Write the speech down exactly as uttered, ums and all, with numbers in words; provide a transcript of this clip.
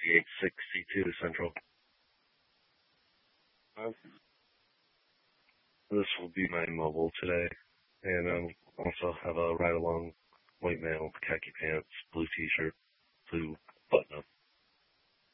eight six C two Central. Um, this will be my mobile today, and I'll also have a ride-along white male, khaki pants, blue t-shirt, blue button-up